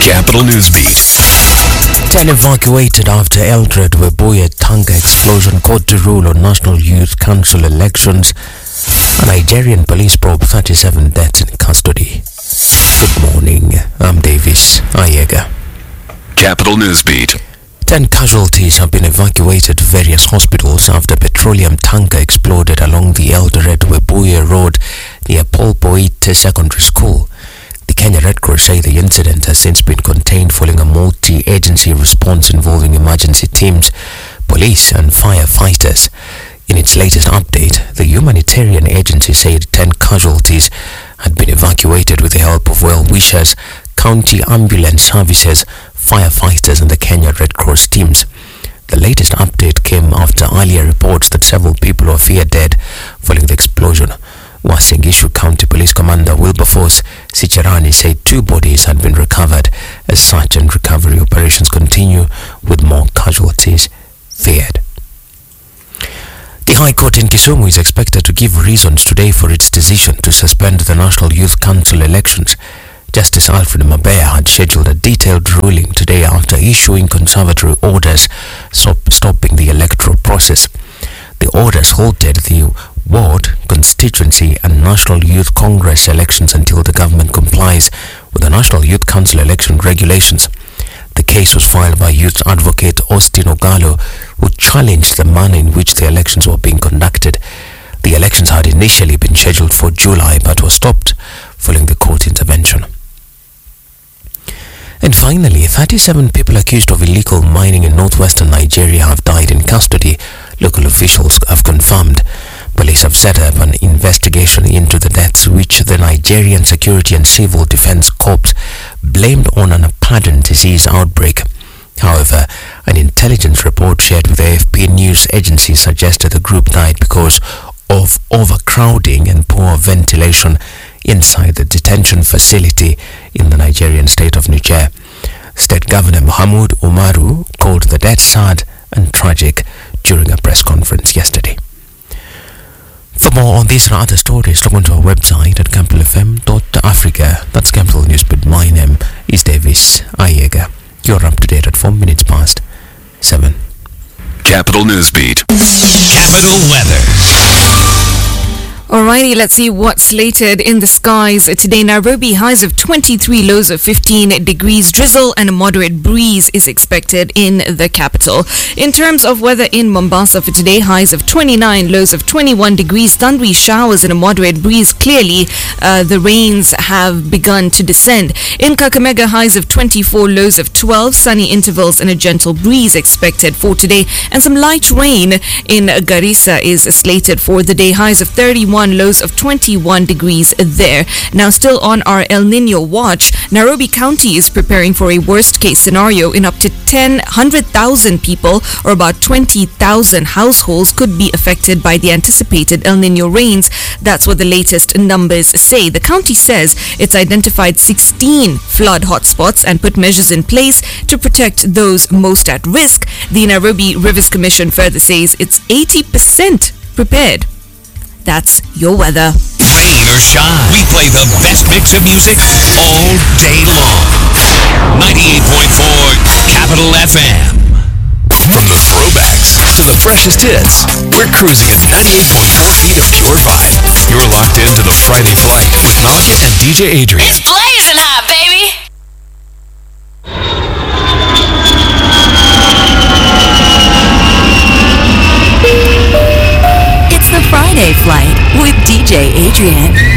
Capital Newsbeat. 10 evacuated after Eldred Webuye tanker explosion. Court to rule on National Youth Council elections. A Nigerian police probe 37 deaths in custody. Good morning, I'm Davis Ayega. Capital Newsbeat. 10 casualties have been evacuated to various hospitals after a petroleum tanker exploded along the Eldred Webuye Road near Paul Poite Secondary School. The Kenya Red Cross say the incident has since been contained following a multi-agency response involving emergency teams, police and firefighters. In its latest update, the humanitarian agency said 10 casualties had been evacuated with the help of well-wishers, county ambulance services, firefighters and the Kenya Red Cross teams. The latest update came after earlier reports that several people were feared dead following the explosion. Uasin Gishu County Police Commander Wilberforce Sicherani said 2 bodies had been recovered as search and recovery operations continue with more casualties feared. The High Court in Kisumu is expected to give reasons today for its decision to suspend the National Youth Council elections. Justice Alfred Mabea had scheduled a detailed ruling today after issuing conservatory orders stopping the electoral process. The orders halted the ward, constituency and National Youth Congress elections until the government complies with the National Youth Council election regulations. The case was filed by youth advocate Austin Ogalo, who challenged the manner in which the elections were being conducted. The elections had initially been scheduled for July but were stopped following the court intervention. And finally, 37 people accused of illegal mining in northwestern Nigeria have died in custody, local officials have confirmed. Police have set up an investigation into the deaths, which the Nigerian Security and Civil Defense Corps blamed on an apparent disease outbreak. However, an intelligence report shared with the AFP news agency suggested the group died because of overcrowding and poor ventilation inside the detention facility in the Nigerian state of Niger. State Governor Muhammad Umaru called the death sad and tragic during a press conference yesterday. For more on these and other stories, log on to our website at capitalfm.africa. That's Capital News, but my name is Davis Ayega. You're up to date at 4 minutes past 7. Capital Newsbeat. Capital Weather. Alrighty, let's see what's slated in the skies today. Nairobi, highs of 23, lows of 15 degrees. Drizzle and a moderate breeze is expected in the capital. In terms of weather in Mombasa for today, highs of 29, lows of 21 degrees. Thundery showers and a moderate breeze. Clearly, the rains have begun to descend. In Kakamega, highs of 24, lows of 12. Sunny intervals and a gentle breeze expected for today. And some light rain in Garissa is slated for the day. Highs of 31. Lows of 21 degrees there. Now, still on our El Nino watch, Nairobi County is preparing for a worst case scenario in up to 100,000 people, or about 20,000 households, could be affected by the anticipated El Nino rains. That's what the latest numbers say. The county says it's identified 16 flood hotspots and put measures in place to protect those most at risk. The Nairobi Rivers Commission further says it's 80% prepared. That's your weather. Rain or shine, we play the best mix of music all day long. 98.4 Capital FM. From the throwbacks to the freshest hits, we're cruising at 98.4 feet of pure vibe. You're locked into the Friday Flight with Nadia and DJ Adrian. It's blazing hot, baby! It's the Friday Flight with DJ Adrian.